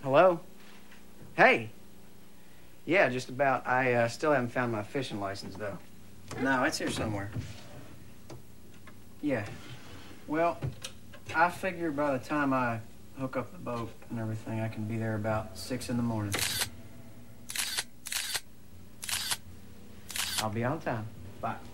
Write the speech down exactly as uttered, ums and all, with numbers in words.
Hello? Hey. Yeah, just about. I uh, still haven't found my fishing license, though. No, it's here somewhere. Yeah. Well, I figure by the time I hook up the boat and everything, I can be there about six in the morning. I'll be on time. Bye.